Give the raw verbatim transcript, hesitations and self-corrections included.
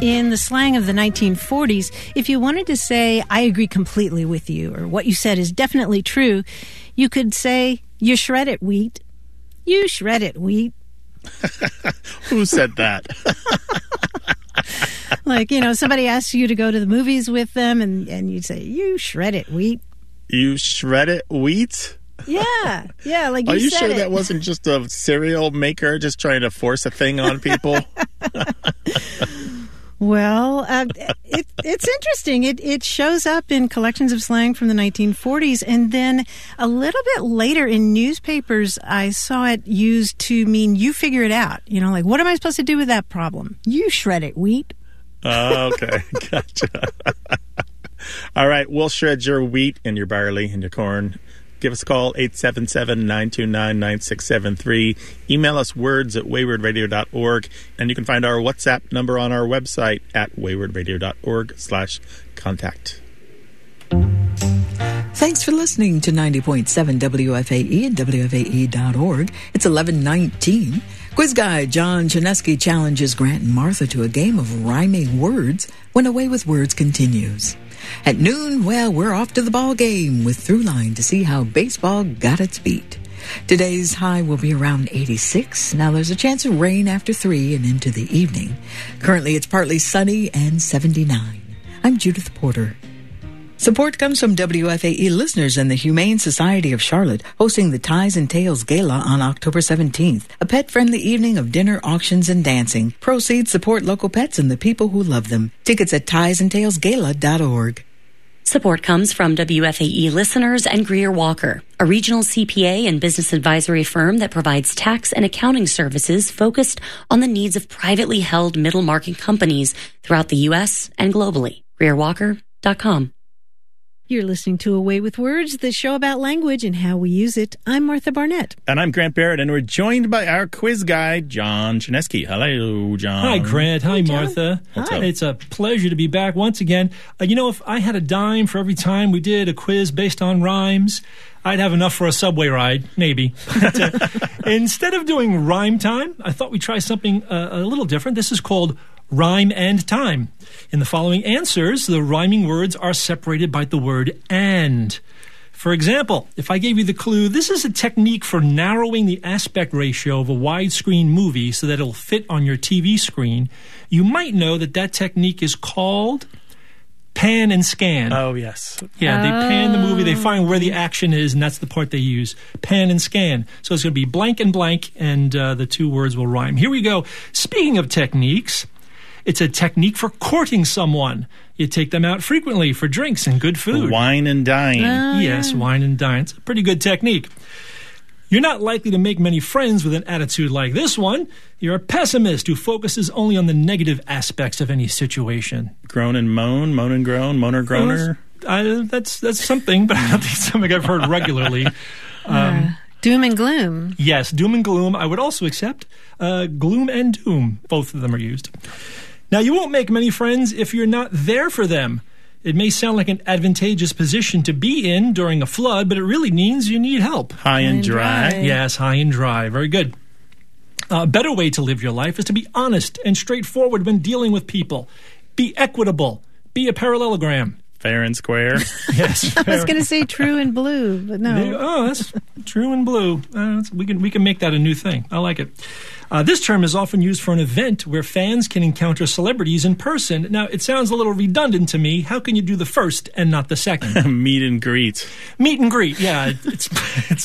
In the slang of the nineteen forties, if you wanted to say, I agree completely with you, or what you said is definitely true, you could say, you shred it, wheat. You shred it, wheat. Who said that? Like, you know, somebody asks you to go to the movies with them, and, and you'd say, you shred it, wheat. You shred it, wheat? Yeah, yeah, like you Are you said sure it. that wasn't just a cereal maker just trying to force a thing on people? Well, uh, it, it's interesting. It, it shows up in collections of slang from the nineteen forties. And then a little bit later in newspapers, I saw it used to mean you figure it out. You know, like, what am I supposed to do with that problem? You shred it, wheat. Oh, okay. Gotcha. All right. We'll shred your wheat and your barley and your corn. Give us a call, eight seven seven, nine two nine, nine six seven three. Email us words at wayward radio dot org. And you can find our WhatsApp number on our website at wayward radio dot org slash contact. Thanks for listening to ninety point seven W F A E and W F A E dot org. It's eleven nineteen. Quiz guy John Chaneski challenges Grant and Martha to a game of rhyming words when Away with Words continues. At noon, well, we're off to the ball game with Throughline to see how baseball got its beat. Today's high will be around eighty-six. Now, there's a chance of rain after three and into the evening. Currently, it's partly sunny and seventy-nine. I'm Judith Porter. Support comes from W F A E listeners and the Humane Society of Charlotte, hosting the Ties and Tails Gala on October seventeenth. A pet-friendly evening of dinner, auctions, and dancing. Proceeds support local pets and the people who love them. Tickets at ties and tails gala dot org. Support comes from W F A E listeners and Greer Walker, a regional C P A and business advisory firm that provides tax and accounting services focused on the needs of privately held middle-market companies throughout the U S and globally. greer walker dot com. You're listening to Away with Words, the show about language and how we use it. I'm Martha Barnett. And I'm Grant Barrett, and we're joined by our quiz guy, John Chaneski. Hello, John. Hi, Grant. Hi, Hey, John. Martha. What's Hi. up? It's a pleasure to be back once again. Uh, you know, if I had a dime for every time we did a quiz based on rhymes, I'd have enough for a subway ride, maybe. But, uh, instead of doing rhyme time, I thought we'd try something uh, a little different. This is called Rhyme and Time. In the following answers, the rhyming words are separated by the word and. For example, if I gave you the clue, this is a technique for narrowing the aspect ratio of a widescreen movie so that it'll fit on your T V screen, you might know that that technique is called pan and scan. Oh, yes. Yeah, they pan the movie, they find where the action is, and that's the part they use. Pan and scan. So it's going to be blank and blank, and uh, the two words will rhyme. Here we go. Speaking of techniques, it's a technique for courting someone. You take them out frequently for drinks and good food. Wine and dine. Oh, Yes, yeah. wine and dine. It's a pretty good technique. You're not likely to make many friends with an attitude like this one. You're a pessimist who focuses only on the negative aspects of any situation. Groan and moan, moan and groan, moaner, groaner. I, that's that's something, but I don't think it's something I've heard regularly. Um, Doom and gloom. yes, doom and gloom. I would also accept uh, gloom and doom. Both of them are used. Now, you won't make many friends if you're not there for them. It may sound like an advantageous position to be in during a flood, but it really means you need help. High and And dry. dry. Yes, high and dry. Very good. A better way to live your life is to be honest and straightforward when dealing with people. Be equitable. Be a parallelogram. Fair and square. Yes. I was going to say true and blue, but There- no. oh, that's true and blue. Uh, that's- we can we can make that a new thing. I like it. Uh, this term is often used for an event where fans can encounter celebrities in person. Now, it sounds a little redundant to me. How can you do the first and not the second? Meet and greet. Meet and greet. Yeah, it's it's